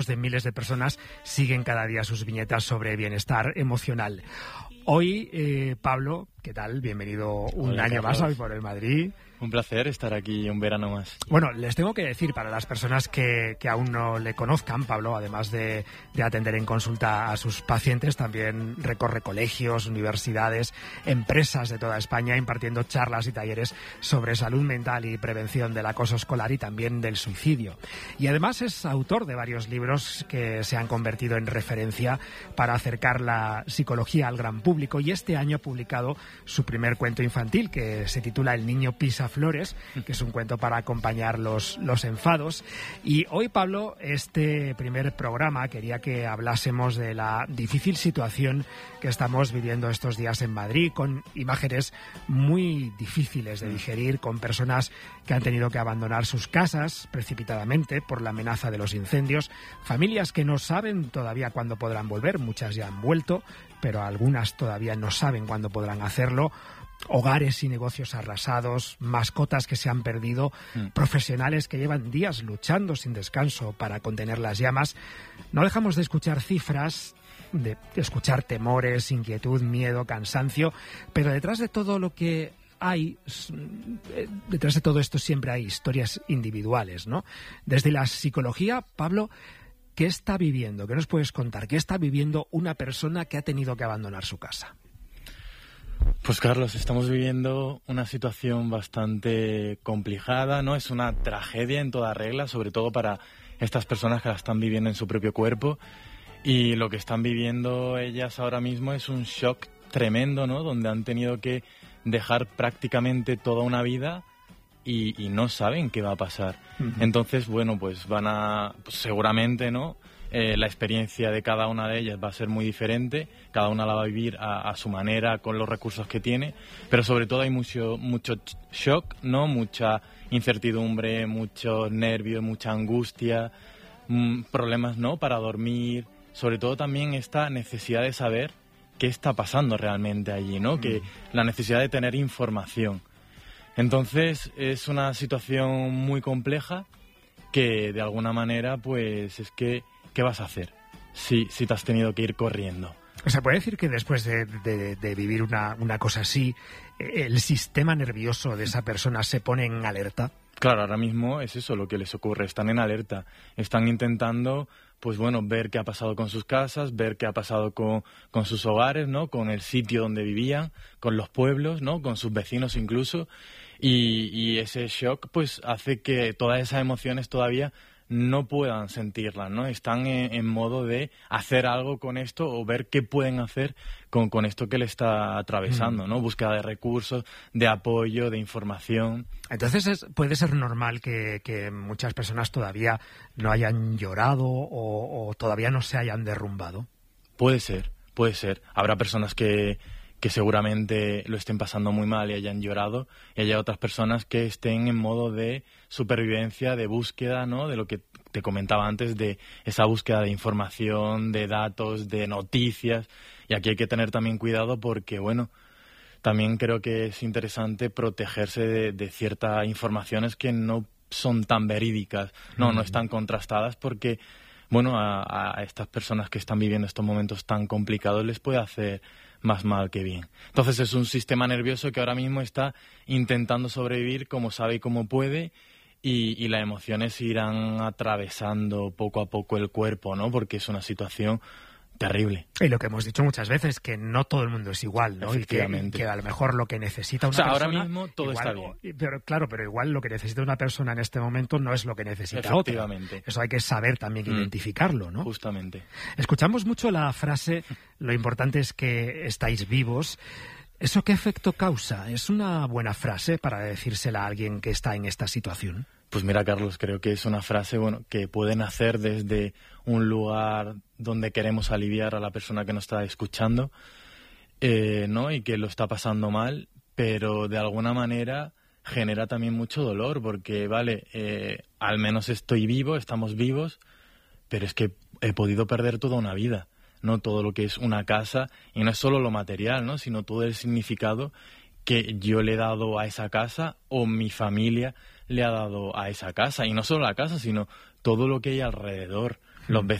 de miles de personas siguen cada día sus viñetas sobre bienestar emocional. Hoy, Pablo, ¿qué tal? Bienvenido un año más hoy por el Madrid. Un placer estar aquí un verano más. Bueno, les tengo que decir, para las personas que aún no le conozcan, Pablo, además de atender en consulta a sus pacientes, también recorre colegios, universidades, empresas de toda España, impartiendo charlas y talleres sobre salud mental y prevención del acoso escolar y también del suicidio. Y además es autor de varios libros que se han convertido en referencia para acercar la psicología al gran público, y este año ha publicado su primer cuento infantil, que se titula El niño pisa flores, que es un cuento para acompañar los enfados. Y hoy, Pablo, este primer programa quería que hablásemos de la difícil situación que estamos viviendo estos días en Madrid, con imágenes muy difíciles de digerir, con personas que han tenido que abandonar sus casas precipitadamente por la amenaza de los incendios, familias que no saben todavía cuándo podrán volver, muchas ya han vuelto, pero algunas todavía no saben cuándo podrán hacerlo, hogares y negocios arrasados, mascotas que se han perdido, profesionales que llevan días luchando sin descanso para contener las llamas. No dejamos de escuchar cifras, de escuchar temores, inquietud, miedo, cansancio, pero detrás de todo lo que hay, detrás de todo esto siempre hay historias individuales, ¿no? Desde la psicología, Pablo, ¿qué está viviendo? ¿Qué nos puedes contar? ¿Qué está viviendo una persona que ha tenido que abandonar su casa? Pues Carlos, estamos viviendo una situación bastante complicada, ¿no? Es una tragedia en toda regla, sobre todo para estas personas que la están viviendo en su propio cuerpo, y lo que están viviendo ellas ahora mismo es un shock tremendo, ¿no? Donde han tenido que dejar prácticamente toda una vida y no saben qué va a pasar. Entonces, bueno, pues van a, pues seguramente, ¿no? La experiencia de cada una de ellas va a ser muy diferente, cada una la va a vivir a su manera, con los recursos que tiene, pero sobre todo hay mucho shock, ¿no? Mucha incertidumbre, muchos nervios, mucha angustia, problemas, ¿no? Para dormir, sobre todo también esta necesidad de saber qué está pasando realmente allí, ¿no? Que la necesidad de tener información. Entonces es una situación muy compleja que de alguna manera, pues es que ¿qué vas a hacer si te has tenido que ir corriendo? O sea, puede decir que después de vivir una cosa así, el sistema nervioso de esa persona se pone en alerta. Claro, ahora mismo es eso lo que les ocurre, están en alerta, están intentando, pues bueno, ver qué ha pasado con sus casas, ver qué ha pasado con sus hogares, ¿no? Con el sitio donde vivían, con los pueblos, ¿no? Con sus vecinos incluso, y ese shock pues hace que todas esas emociones todavía no puedan sentirlas, ¿no? Están en modo de hacer algo con esto o ver qué pueden hacer con esto que le está atravesando, ¿no? Búsqueda de recursos, de apoyo, de información. Entonces puede ser normal que muchas personas todavía no hayan llorado o todavía no se hayan derrumbado. Puede ser. Habrá personas que seguramente lo estén pasando muy mal y hayan llorado, y haya otras personas que estén en modo de supervivencia, de búsqueda, ¿no? De lo que te comentaba antes, de esa búsqueda de información, de datos, de noticias. Y aquí hay que tener también cuidado porque, bueno, también creo que es interesante protegerse de ciertas informaciones que no son tan verídicas, no están contrastadas, porque, bueno, a estas personas que están viviendo estos momentos tan complicados les puede hacer más mal que bien. Entonces es un sistema nervioso que ahora mismo está intentando sobrevivir como sabe y como puede, y las emociones irán atravesando poco a poco el cuerpo, ¿no? Porque es una situación terrible. Y lo que hemos dicho muchas veces, que no todo el mundo es igual, ¿no? Efectivamente. Y que a lo mejor lo que necesita una persona... ahora mismo todo igual, está bien. Pero igual lo que necesita una persona en este momento no es lo que necesita otra. Eso hay que saber también identificarlo, ¿no? Justamente. Escuchamos mucho la frase, lo importante es que estáis vivos. ¿Eso qué efecto causa? ¿Es una buena frase para decírsela a alguien que está en esta situación? Pues mira, Carlos, creo que es una frase, bueno, que puede nacer desde un lugar donde queremos aliviar a la persona que nos está escuchando, ¿no? Y que lo está pasando mal, pero de alguna manera genera también mucho dolor, porque, vale, al menos estoy vivo, estamos vivos, pero es que he podido perder toda una vida, ¿no? Todo lo que es una casa, y no es solo lo material, ¿no? Sino todo el significado que yo le he dado a esa casa o mi familia le ha dado a esa casa. Y no solo la casa, sino todo lo que hay alrededor, los